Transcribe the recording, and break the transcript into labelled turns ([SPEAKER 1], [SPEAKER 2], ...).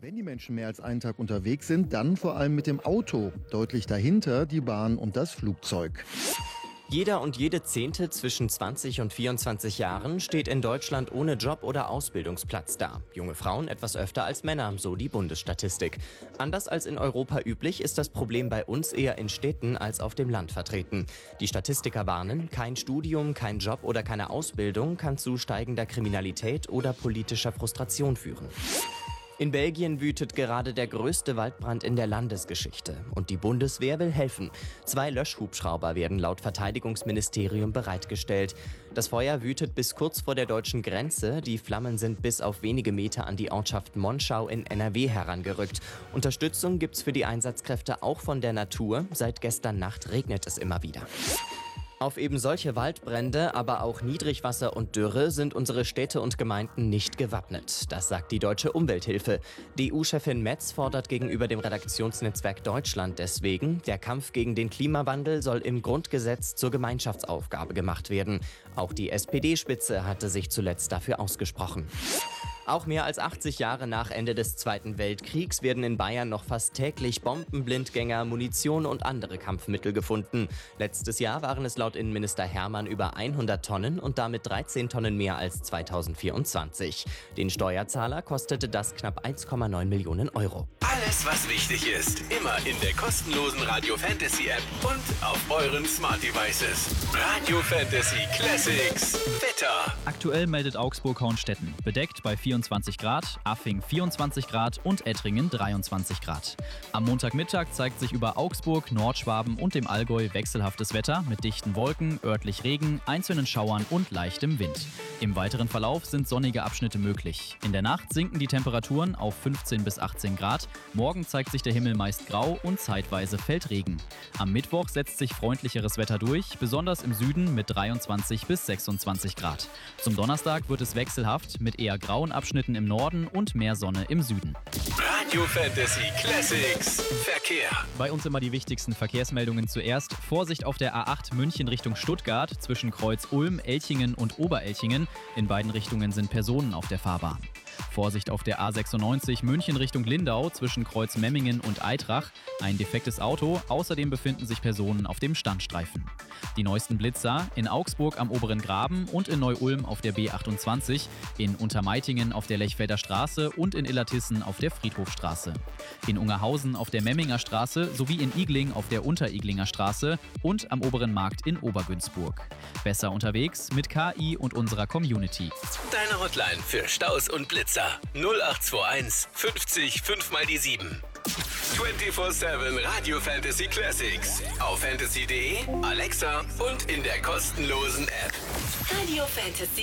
[SPEAKER 1] Wenn die Menschen mehr als einen Tag unterwegs sind, dann vor allem mit dem Auto. Deutlich dahinter die Bahn und das Flugzeug.
[SPEAKER 2] Jeder und jede Zehnte zwischen 20 und 24 Jahren steht in Deutschland ohne Job oder Ausbildungsplatz da. Junge Frauen etwas öfter als Männer, so die Bundesstatistik. Anders als in Europa üblich ist das Problem bei uns eher in Städten als auf dem Land vertreten. Die Statistiker warnen, kein Studium, kein Job oder keine Ausbildung kann zu steigender Kriminalität oder politischer Frustration führen. In Belgien wütet gerade der größte Waldbrand in der Landesgeschichte. Und die Bundeswehr will helfen. 2 Löschhubschrauber werden laut Verteidigungsministerium bereitgestellt. Das Feuer wütet bis kurz vor der deutschen Grenze. Die Flammen sind bis auf wenige Meter an die Ortschaft Monschau in NRW herangerückt. Unterstützung gibt's für die Einsatzkräfte auch von der Natur. Seit gestern Nacht regnet es immer wieder. Auf eben solche Waldbrände, aber auch Niedrigwasser und Dürre sind unsere Städte und Gemeinden nicht gewappnet. Das sagt die Deutsche Umwelthilfe. Die EU-Chefin Metz fordert gegenüber dem Redaktionsnetzwerk Deutschland deswegen, der Kampf gegen den Klimawandel soll im Grundgesetz zur Gemeinschaftsaufgabe gemacht werden. Auch die SPD-Spitze hatte sich zuletzt dafür ausgesprochen. Auch mehr als 80 Jahre nach Ende des Zweiten Weltkriegs werden in Bayern noch fast täglich Bomben, Blindgänger, Munition und andere Kampfmittel gefunden. Letztes Jahr waren es laut Innenminister Hermann über 100 Tonnen und damit 13 Tonnen mehr als 2024. Den Steuerzahler kostete das knapp 1,9 Millionen Euro.
[SPEAKER 3] Alles, was wichtig ist, immer in der kostenlosen Radio Fantasy App und auf euren Smart Devices. Radio Fantasy Classics. Wetter.
[SPEAKER 4] Aktuell meldet Augsburg-Hornstetten. Bedeckt bei 24 Grad, Affing 24 Grad und Ettringen 23 Grad. Am Montagmittag zeigt sich über Augsburg, Nordschwaben und dem Allgäu wechselhaftes Wetter mit dichten Wolken, örtlich Regen, einzelnen Schauern und leichtem Wind. Im weiteren Verlauf sind sonnige Abschnitte möglich. In der Nacht sinken die Temperaturen auf 15 bis 18 Grad. Morgen zeigt sich der Himmel meist grau und zeitweise fällt Regen. Am Mittwoch setzt sich freundlicheres Wetter durch, besonders im Süden mit 23 bis 26 Grad. Zum Donnerstag wird es wechselhaft mit eher grauen Abschnitten im Norden und mehr Sonne im Süden.
[SPEAKER 3] Radio Fantasy Classics. Verkehr.
[SPEAKER 4] Bei uns immer die wichtigsten Verkehrsmeldungen zuerst. Vorsicht auf der A8 München Richtung Stuttgart zwischen Kreuz Ulm, Elchingen und Oberelchingen. In beiden Richtungen sind Personen auf der Fahrbahn. Vorsicht auf der A96 München Richtung Lindau zwischen Kreuz Memmingen und Eitrach. Ein defektes Auto, außerdem befinden sich Personen auf dem Standstreifen. Die neuesten Blitzer in Augsburg am Oberen Graben und in Neu-Ulm auf der B28, in Untermeitingen auf der Lechfelder Straße und in Illertissen auf der Friedhofstraße. In Ungerhausen auf der Memminger Straße sowie in Igling auf der Unteriglinger Straße und am Oberen Markt in Obergünzburg. Besser unterwegs mit KI und unserer Community.
[SPEAKER 3] Deine Hotline für Staus und Blitzer 0821 50 5 mal die 7. 24/7 Radio Fantasy Classics. Auf fantasy.de, Alexa und in der kostenlosen App.
[SPEAKER 5] Radio Fantasy.